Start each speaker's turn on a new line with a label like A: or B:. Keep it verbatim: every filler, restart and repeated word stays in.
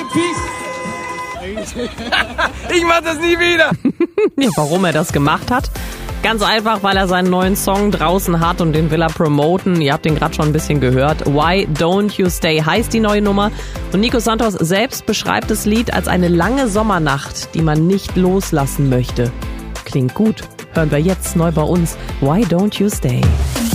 A: Peace. Ich mach das nie wieder.
B: Ja, warum er das gemacht hat? Ganz einfach, weil er seinen neuen Song draußen hat und den will er promoten. Ihr habt den gerade schon ein bisschen gehört. Why Don't You Stay heißt die neue Nummer. Und Nico Santos selbst beschreibt das Lied als eine lange Sommernacht, die man nicht loslassen möchte. Klingt gut. Hören wir jetzt neu bei uns. Why Don't You Stay?